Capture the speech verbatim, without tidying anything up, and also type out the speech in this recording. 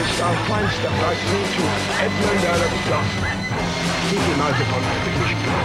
finest, our fine stuff, I say to Edmund Allen Duff. Keep your mouth upon the British.